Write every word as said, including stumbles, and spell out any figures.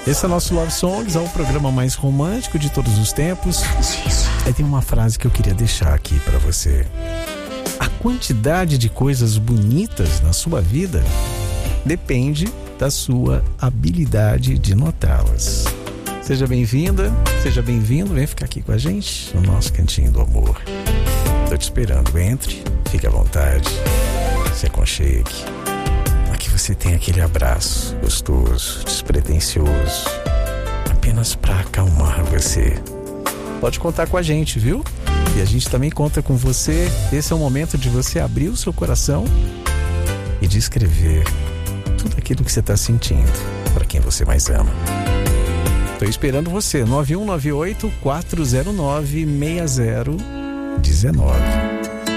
Esse é o nosso Love Songs, é o programa mais romântico de todos os tempos. Aí tem uma frase que eu queria deixar aqui pra você. A quantidade de coisas bonitas na sua vida depende da sua habilidade de notá-las. Seja bem-vinda, seja bem-vindo, vem ficar aqui com a gente no nosso cantinho do amor. Tô te esperando, entre, fique à vontade, se aconchegue. Aqui você tem aquele abraço gostoso, despretensioso, apenas pra acalmar você. Pode contar com a gente, viu? E a gente também conta com você. Esse é o momento de você abrir o seu coração e de escrever tudo aquilo que você está sentindo para quem você mais ama. Estou esperando você. nove um nove oito, quatro zero nove, seis zero um nove.